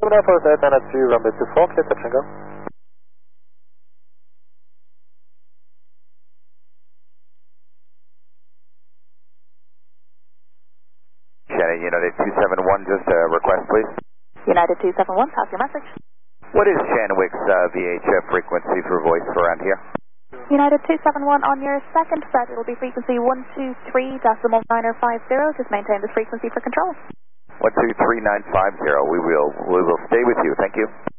Alpha Delta 9 runway 24, clear touch and go. Shannon, United 271, just a request, please. United 271, pass your message. What is Shanwick's VHF frequency for voice for around here? United 271, on your second set, it will be frequency 123.950. Just maintain this frequency for control. 123950. We will stay with you. Thank you.